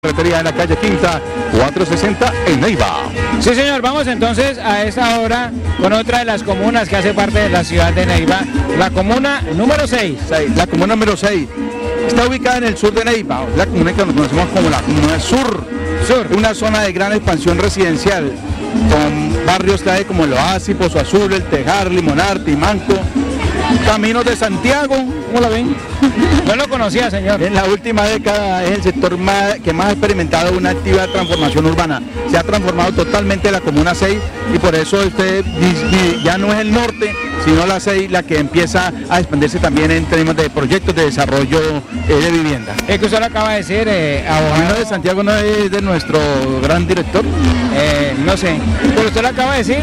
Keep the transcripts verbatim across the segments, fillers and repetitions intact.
Carretería en la calle Quinta, cuatrocientos sesenta en Neiva. Sí, señor, vamos entonces a esta hora con otra de las comunas que hace parte de la ciudad de Neiva, la comuna número seis. La comuna número seis está ubicada en el sur de Neiva, la comuna que nos conocemos como la comuna sur. Sur. Una zona de gran expansión residencial, con barrios clave como el Oasis, Pozo Azul, El Tejar, Limonarte y Manco. Caminos de Santiago, ¿cómo la ven? No lo conocía, señor. En la última década es el sector más, que más ha experimentado una activa transformación urbana. Se ha transformado totalmente la comuna seis y por eso usted ya no es el norte, sino la seis la que empieza a expandirse también en términos de proyectos de desarrollo eh, de vivienda. Es que usted lo acaba de decir, eh, abogado. ¿Camino de Santiago no es de nuestro gran director? Eh, no sé, pero usted lo acaba de decir,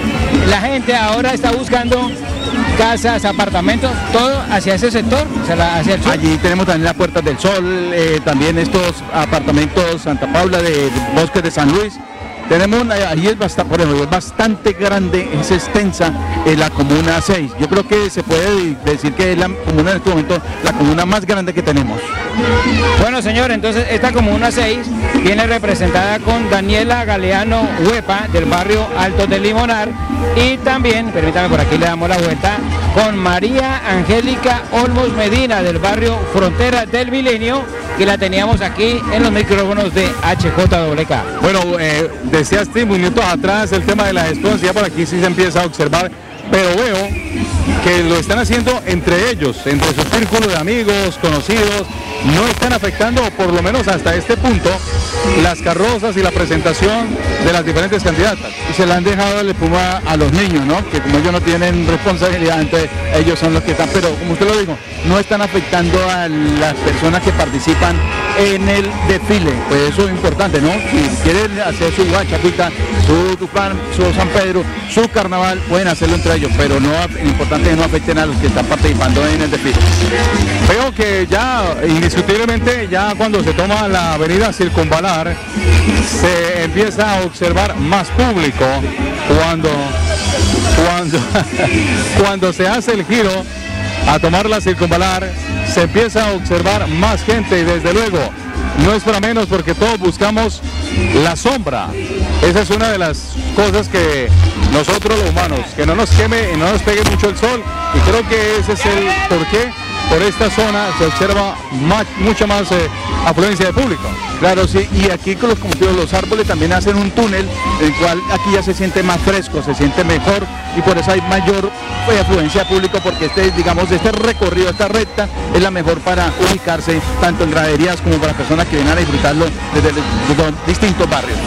la gente ahora está buscando casas, apartamentos, todo hacia ese sector, hacia el sur. Allí tenemos también las Puertas del Sol, eh, también estos apartamentos Santa Paula de Bosques de San Luis. Tenemos una, allí es bastante, por ejemplo, es bastante grande, es extensa eh, la comuna seis. Yo creo que se puede decir que es la comuna en este momento, la comuna más grande que tenemos. Bueno, señor, entonces esta comuna seis viene representada con Daniela Galeano Huepa del barrio Alto del Limonar y también, permítame por aquí le damos la vuelta, con María Angélica Olmos Medina del barrio Frontera del Milenio, que la teníamos aquí en los micrófonos de H J W K. Bueno, eh, decías minutos atrás el tema de la explosión, ya por aquí sí se empieza a observar, pero veo que lo están haciendo entre ellos, entre su círculo de amigos, conocidos, no están afectando, por lo menos hasta este punto, las carrozas y la presentación de las diferentes candidatas. Y se la han dejado el puma a los niños, ¿no? Que como ellos no tienen responsabilidad, entonces ellos son los que están, pero como usted lo dijo, no están afectando a las personas que participan en el desfile. Pues eso es importante, ¿no? Si quieren hacer su guachapita, su Tupán, su San Pedro, su carnaval, pueden hacerlo entre ellos, pero no, lo importante es que no afecten a los que están participando en el desfile. Veo que ya, indiscutiblemente, ya cuando se toma la avenida Circunvalar, se empieza a observar más público cuando, cuando, cuando se hace el giro a tomar la Circunvalar, se empieza a observar más gente y desde luego no es para menos porque todos buscamos la sombra. Esa es una de las cosas que nosotros los humanos, que no nos queme y no nos pegue mucho el sol, y creo que ese es el porqué. Por esta zona se observa más, mucha más eh, afluencia de público. Claro, sí, y aquí con los, como digo, los árboles también hacen un túnel, el cual aquí ya se siente más fresco, se siente mejor, y por eso hay mayor pues, afluencia de público, porque este, digamos, este recorrido, esta recta, es la mejor para ubicarse, tanto en graderías como para personas que vienen a disfrutarlo desde los distintos barrios.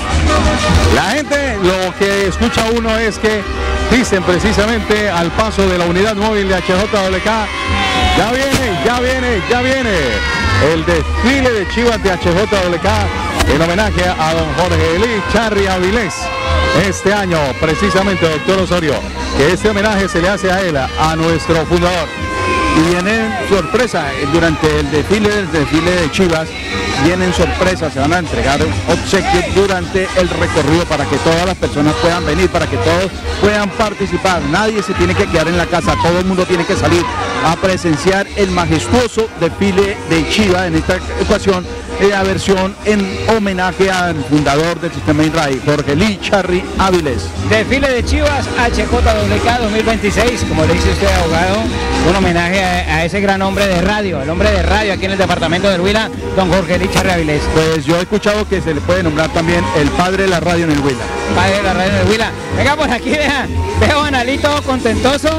La gente, lo que escucha uno es que dicen precisamente al paso de la unidad móvil de H J W K, ya viene, ya viene, ya viene el desfile de Chivas de H J W K en homenaje a don Jorge Eli Charri Avilés. Este año, precisamente, doctor Osorio, que este homenaje se le hace a él, a nuestro fundador. Y vienen sorpresas durante el desfile, el desfile de Chivas, vienen sorpresas, se van a entregar obsequios durante el recorrido para que todas las personas puedan venir, para que todos puedan participar. Nadie se tiene que quedar en la casa, todo el mundo tiene que salir a presenciar el majestuoso desfile de Chivas, en esta ocasión la versión en homenaje al fundador del sistema INRAI, Jorge Eli Charri Avilés. Desfile de Chivas H J W K dos mil veintiséis, como le dice usted, abogado, un homenaje a, a ese gran hombre de radio, el hombre de radio aquí en el departamento del Huila, don Jorge Eli Charri Avilés. Pues yo he escuchado que se le puede nombrar también el padre de la radio en el Huila. Padre de la radio en el Huila. Venga por aquí, vea, veo a Analito contentoso.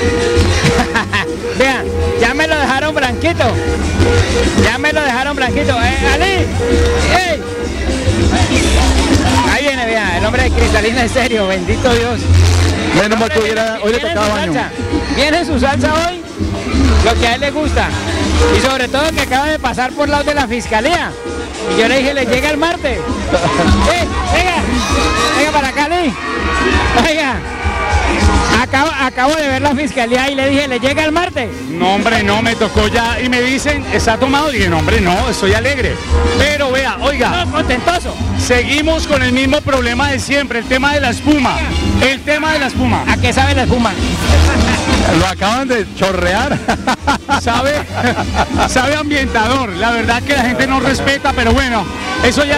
Vean, ya me lo dejaron blanquito. Ya me lo dejaron blanquito. ¡Eh, Ali! ¡Ey! Ahí viene, vean, el hombre de Cristalina en serio, bendito Dios. Menos mal que hubiera, hoy le tocaba baño. Viene su salsa hoy, lo que a él le gusta. Y sobre todo que acaba de pasar por lado de la fiscalía. Y yo le dije, le llega el martes. ¡Eh, venga! Venga para acá, Ali. Venga. Acabo, acabo de ver la fiscalía y le dije, ¿le llega el martes? No, hombre, no, me tocó ya y me dicen, ¿está tomado? Y dije, no, hombre, no, estoy alegre. Pero vea, oiga, no, contentoso. Seguimos con el mismo problema de siempre, el tema de la espuma. El tema de la espuma. ¿A qué sabe la espuma? Lo acaban de chorrear. Sabe, sabe ambientador. La verdad que la gente no respeta, pero bueno, eso ya